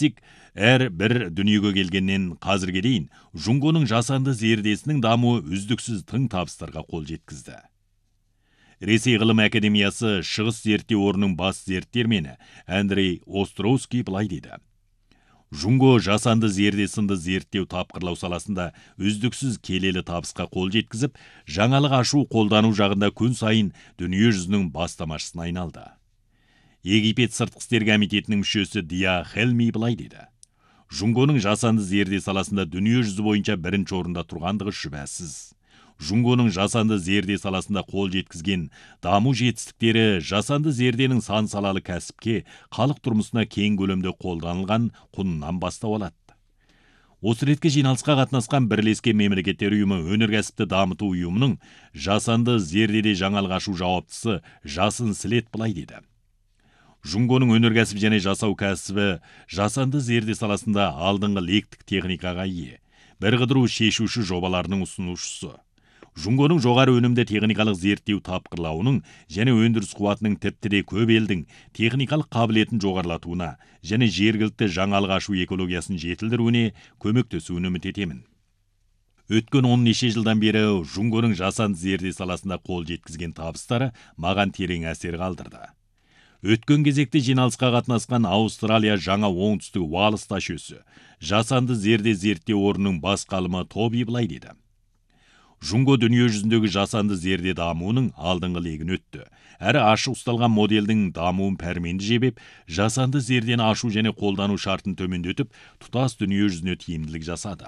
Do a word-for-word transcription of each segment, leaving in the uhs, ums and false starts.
кетсек, әр бір дүниеге келгеннен қазірге дейін Жунгоның жасанды зердесінің дамуы үздіксіз тың табыстарға қол жеткізді. Ресей ғылым академиясы шығыс зерттеу орнының бас зерттемені Андрей Островский былай дейді. Жунго жасанды зерде сынды зерттеу тапқырлау саласында үздіксіз келелі табысқа қол жеткізіп, жаңалық ашу қолдану жағында күн сайын дүние жүзінің бастамашысына айналды. Египет сыртқы істер комитетінің мүшесі Дия Хелми былай деді. Жунгоның жасанды зерде саласында дүние жүзі бойынша бірінші орында тұрғандығы шүбәсіз. Жунгоның жасанды зерде саласында қол жеткізген даму жетістіктері жасанды зерденің сан салалы кәсіпке, халық тұрмысына кең көлемде қолданылған құнынан бастау алады. Осы ретке жиналысқа қатынасқан Бірлескен Мемлекеттер ұйымы өнеркәсіпті дамыту ұйымының жасанды зердеде жаңалық ашу жауаптысы Жасын Слет былай деді. Жунгоның өнеркәсіп және жасау кәсібі жасанды зерде саласында алдыңғы лектік техникаға ие, бір қыдыру шешуші жобаларының ұсынушысы. Жунгоның жоғары өнімді техникалық зерттеу тапқырлауының және өндіріс қуатының тіпті де көп елдің техникалық қабілетін жоғарылатуына және жергілікті жаңалық ашу экологиясын жетілдіруіне көмектесуін үміт етемін. Өткен он неше жылдан бері Жунгоның жасанды зерде саласында қол жеткізген табыстары маған терең әсер қалдырды. Өткен кезекте жиналысқа қатынасқан Аустралия жаңа оңтүстік Уаллс ташөсі жасанды зерде зерттеу орнының бас ғалымы Тоби былай деді. Жунго дүние жүзіндегі жасанды зерде дамуының алдыңғы легін өтті. Әрі ашық ұсталған модельдің дамуын пәрменді жебеп, жасанды зердені ашу және қолдану шартын төмендетіп, тұтас дүние жүзіне тиімділік жасады.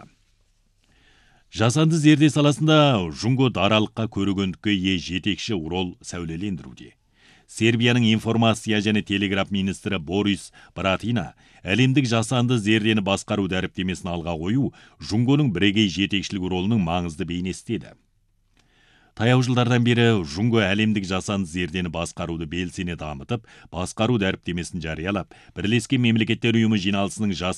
Жасанды зерде саласында Жунго даралыққа көрігендікке ие жетекші рол сәулелендіруде. Сербияның информация және телеграф министрі Борис Братина әлемдік жасанды зердені басқару дәріптемесін алға қою Жунгоның бірегей жетекшілік ролының маңызды бейнестеді. Таяу жылдардан бері Жунго әлемдік жасанды зердені басқаруды белсене дамытып, басқару дәріптемесін жариялап, Бірлескен Мемлекеттер ұйымы жиналысының